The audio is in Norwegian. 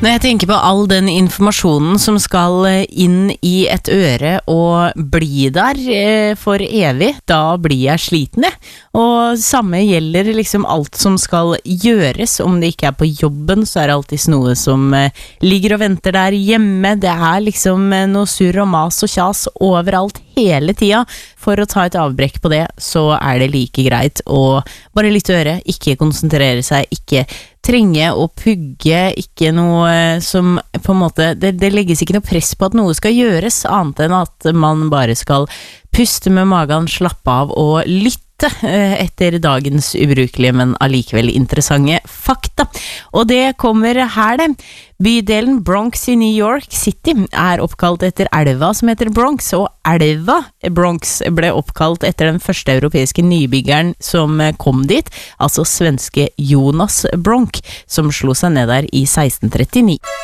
Når jeg tenker på all den informasjonen som skal inn i et øre og bli der for evig, da blir jeg sliten jeg. Og samme gjelder liksom alt som skal gjøres, om det ikke på jobben, så det alltid noe som ligger og venter der hjemme. Det liksom noe surr og mas og kjas overalt hele tida. For å ta et avbrekk på det, så det like greit å bare lytte øre, ikke konsentrere seg, ikke trenge å pugge, ikke noe som på en måte, det legges ikke noe press på at noe skal gjøres, annet enn at man bare skal puste med magen, slappe av og lytte etter dagens ubrukelige, men allikevel interessante fakta. Og det kommer her det. Bydelen Bronx i New York City oppkalt etter elva som heter Bronx, og elva Bronx ble oppkalt etter den første europeiske nybyggeren som kom dit, altså svenske Jonas Bronk, som slo seg ned der i 1639.